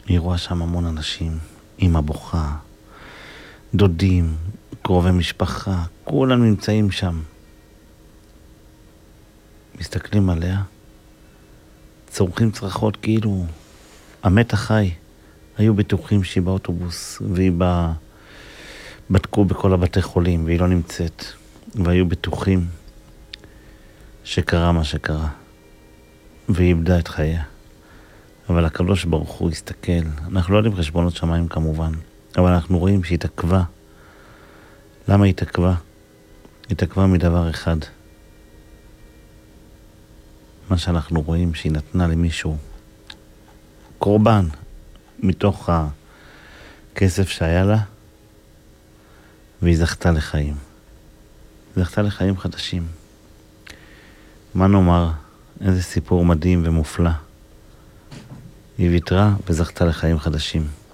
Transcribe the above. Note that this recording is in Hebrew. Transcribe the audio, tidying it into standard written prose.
היא רואה שם המון אנשים, אמא בוכה, דודים, קרובי משפחה, כולם נמצאים שם. מסתכלים עליה, צורכים צרחות כאילו המת החי. היו בטוחים שהיא באוטובוס, והיא בדקו בכל הבתי חולים, והיא לא נמצאת. והיו בטוחים שקרה מה שקרה, והיא איבדה את חייה. אבל הקדוש ברוך הוא הסתכל, אנחנו לא יודעים חשבונות שמיים כמובן, אבל אנחנו רואים שהיא התעכבה. למה היא התעכבה? היא התעכבה מדבר אחד. מה שאנחנו רואים שהיא נתנה למישהו קורבן מתוך הכסף שהיה לה, והיא זכתה לחיים. זכתה לחיים חדשים. מה נאמר? איזה סיפור מדהים ומופלא. היא ויתרה וזכתה לחיים חדשים.